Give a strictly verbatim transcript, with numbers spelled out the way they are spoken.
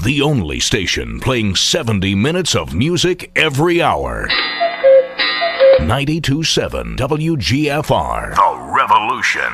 the only station playing seventy minutes of music every hour. ninety-two point seven W G F R. The Revolution.